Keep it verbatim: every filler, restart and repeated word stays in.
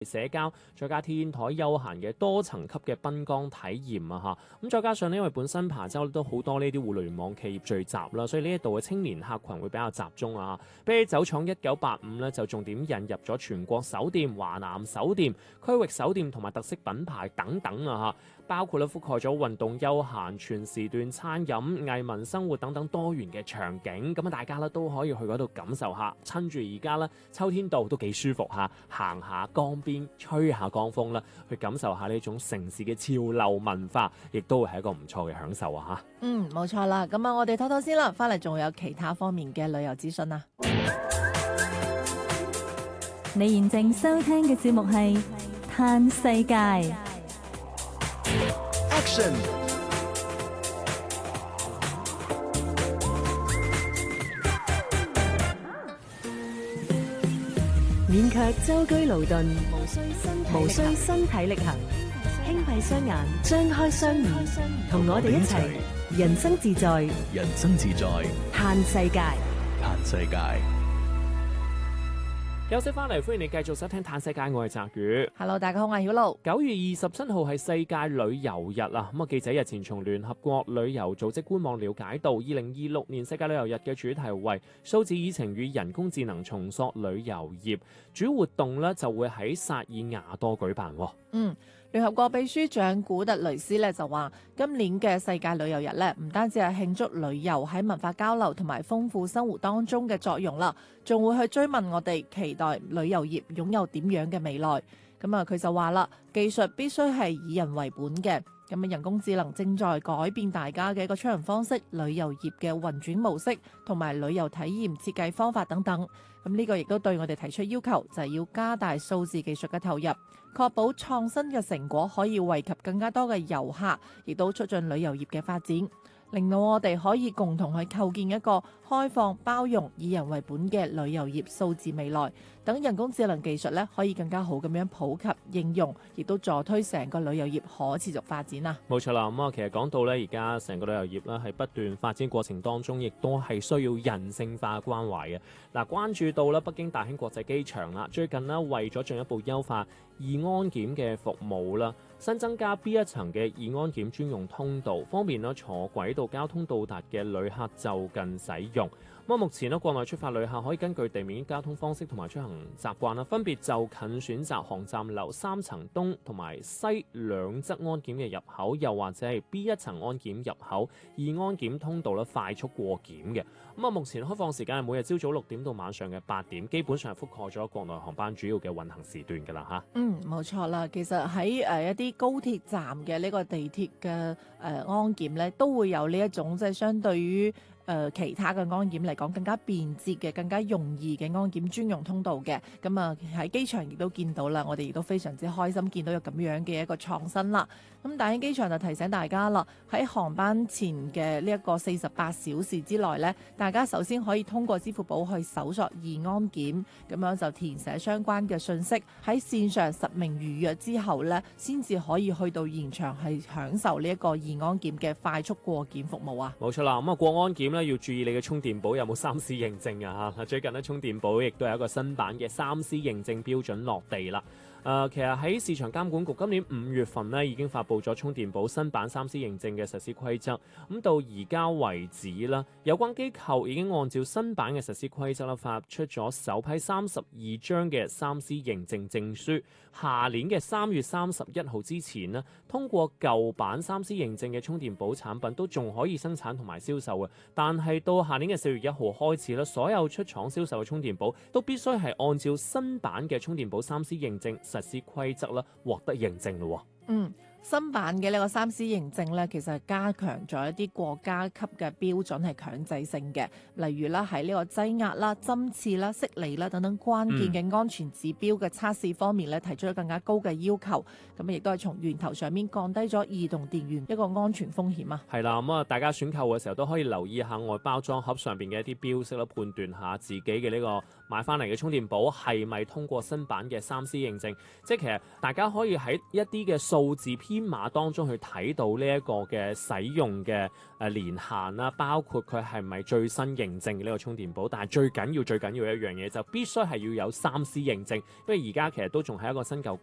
社交，再加天台休閒嘅多層級嘅濱江體驗啊嚇，咁再加上呢，因為本身琶洲都好多呢啲互聯網企業聚集啦，所以呢一度嘅青年客群會比較集中啊。比起酒廠一九八五呢，就重點引入咗全國首店、華南首店、區域首店同埋特色品牌等等啊嚇，包括咧覆蓋咗運動休閒、全時段餐飲、藝文生活等等多元嘅場景，咁啊大家咧都可以去嗰度感受下，趁住而家咧秋天到都幾舒服嚇，行下江邊吹下江風啦，去感受下呢種城市嘅潮流文化，亦都會係一個唔錯嘅享受啊嚇。 嗯，冇錯啦。咁啊，我哋唞唞先啦，翻嚟仲有其他方面嘅旅遊資訊啊。 你現正收聽嘅節目係《嘆世界》。 Action！ 免卻舟車勞頓， 無需身無需身體力行，輕閉雙眼，張開雙耳，同我哋一齊人生自在， 人生自在， 嘆世界。 嘆世界。 休息翻嚟，歡迎你繼續收聽《嘆世界》，我係澤宇。 Hello， 大家好，我係曉露。 九月二十七號係世界旅遊日啊！咁啊，記者日前從聯合國旅遊組織官網了解到，二零二六年世界旅遊日嘅主題為數字議程與人工智能重塑旅遊業，主活動呢就會喺薩爾瓦多舉辦。 嗯。聯合國秘書長古特雷斯咧就話：今年嘅世界旅遊日咧，唔單止係慶祝旅遊喺文化交流同埋豐富生活當中嘅作用啦，仲會去追問我哋期待旅遊業擁有點樣嘅未來。咁啊，佢就話啦，技術必須係以人為本嘅。咁啊，人工智能正在改變大家嘅一個出行方式、旅遊業嘅運轉模式同埋旅遊體驗設計方法等等。咁呢個亦都對我哋提出要求，就係要加大數字技術嘅投入，確保創新嘅成果可以惠及更加多嘅遊客，亦都促進旅遊業嘅發展，令到我哋可以共同去構建一個開放、包容、以人為本嘅旅遊業數字未來。等人工智能技術咧可以更加好咁樣普及應用，亦都助推成個旅遊業可持續發展啊！ 冇錯啦，咁啊，其實講到咧，而家成個旅遊業咧係不斷發展過程當中，亦都係需要人性化關懷嘅。嗱，關注到咧北京大興國際機場啦，最近咧為咗進一步優化易安檢嘅服務啦，新增加 B 一層嘅易安檢專用通道，方便咧坐軌道交通到達嘅旅客就近使用。咁啊，目前咧國內出發旅客可以根據地面交通方式同埋出行習慣啦，分別就近選擇航站樓三層東同埋西兩側安檢嘅入口，又或者係 B 一層安檢入口易安檢通道咧快速過檢嘅。咁啊，目前開放時間係每日朝早六點到晚上嘅八點，基本上覆蓋咗國內航班主要嘅運行時段㗎啦嚇。 嗯，冇錯啦。其實喺誒一啲高鐵站嘅呢個地鐵嘅誒安檢咧，都會有呢一種即係相對於誒、呃、其他嘅安檢嚟講更加便捷嘅、更加容易嘅安檢專用通道嘅。咁啊喺機場亦都見到啦，我哋亦都非常之開心見到有咁樣嘅一個創新啦。咁大興機場就提醒大家啦，喺航班前嘅呢一個四十八小時之內呢，大家首先可以通過支付寶去搜索易安檢，咁樣就填寫相關嘅信息，喺線上實名預約之後呢，先至可以去到現場係享受呢一個易安檢嘅快速過檢服務啊。 冇錯啦，咁啊過安檢咧要注意你嘅充電寶有冇三 C 認證啊嚇。最近咧充電寶亦都有一個新版嘅三 C 認證標準落地啦。誒、呃，其實喺市場監管局今年五月份呢已經發布咗充電寶新版三 C 認證嘅實施規則。咁到而家為止啦，有關機構已經按照新版嘅實施規則啦，發出咗首批三十二張嘅三 C 認證證書。下年嘅三月三十一號之前呢，通過舊版三 C 認證嘅充電寶產品都仲可以生產同埋銷售嘅。但係到下年嘅四月一號開始啦，所有出廠銷售嘅充電寶都必須係按照新版嘅充電寶三 C 認證實施規則啦，獲得認證咯。 嗯。新版嘅呢個三 C 認證咧，其實係加強咗一啲國家級嘅標準係強制性嘅，例如啦喺呢個擠壓啦、針刺啦、釋離啦等等關鍵嘅安全指標嘅測試方面咧，提出咗更加高嘅要求，咁亦都係從源頭上面降低咗移動電源一個安全風險啊。 係啦，咁啊，大家選購嘅時候都可以留意下外包裝盒上邊嘅一啲標識啦，判斷下自己嘅呢個買翻嚟嘅充電寶係咪通過新版嘅三 C 認證？即係其實大家可以喺一啲嘅數字編碼當中去睇到呢一個嘅使用嘅誒年限啦，包括佢係咪最新認證嘅呢個充電寶。但係最緊要最緊要一樣嘢就必須係要有三 C 認證，因為而家其實都仲係一個新舊